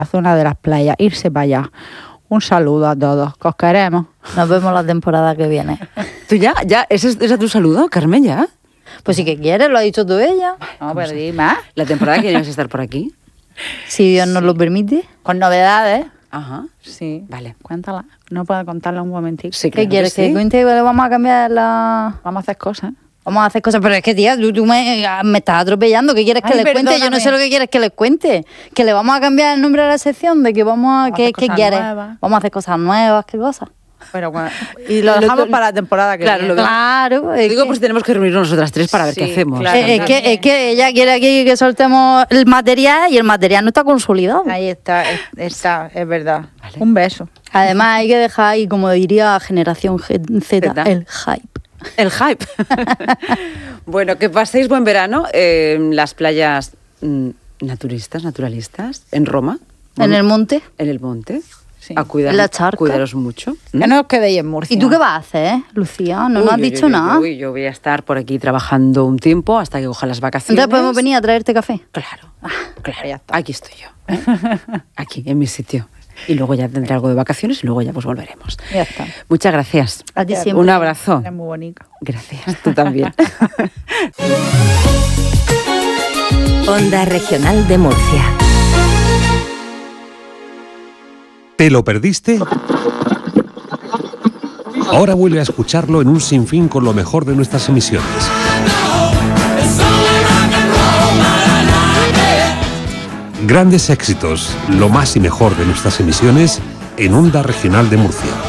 la zona de las playas, irse para allá. Un saludo a todos, que os queremos. Nos vemos la temporada que viene. ¿Tú ya? ¿Ese es tu saludo, Carmen, ya? Pues si que quieres, lo ha dicho tú ella. No, pero dime. ¿La temporada que vienes a estar por aquí? Si Dios nos lo permite. Con novedades. Ajá. Sí. Vale. Cuéntala. No puedo contarla un momentito. Sí, ¿Qué claro quieres? que sí. ¿Que cuente? Vamos a cambiar la... Vamos a hacer cosas. Vamos a hacer cosas, pero es que, tía, tú me estás atropellando. ¿Qué quieres que Ay, les cuente? Yo no sé perdóname. lo que quieres que les cuente. Que le vamos a cambiar el nombre a la sección, de que vamos a... Vamos a ¿Qué hacer cosas quieres? nuevas. Vamos a hacer cosas nuevas, ¿qué cosas? Pero y lo dejamos para la temporada que Claro, viene. lo Claro. Lo es digo que- pues tenemos que reunirnos nosotras tres para ver Sí, qué hacemos. claro. es que ella quiere aquí que soltemos el material y el material no está consolidado. Ahí está, es verdad. Vale. Un beso. Además hay que dejar ahí, como diría Generación Z, Zeta. el hype. El hype. Bueno, que paséis buen verano en las playas naturalistas, en Roma. En el monte. En el monte. Sí. A cuidar, En la charca. cuidaros mucho. Que no os quedéis en Murcia. ¿Y tú qué vas a hacer, Lucía? No nos has dicho nada. Yo voy a estar por aquí trabajando un tiempo hasta que coja las vacaciones. Entonces podemos venir a traerte café. Claro, claro. ya está. Aquí estoy yo. Aquí, en mi sitio. Y luego ya tendré algo de vacaciones y luego ya pues volveremos. Ya está. Muchas gracias. A ti siempre. Un abrazo. Es muy bonito. Gracias, tú también. Onda Regional de Murcia. ¿Te lo perdiste? Ahora vuelve a escucharlo en un sinfín con lo mejor de nuestras emisiones. Grandes éxitos, lo más y mejor de nuestras emisiones en Onda Regional de Murcia.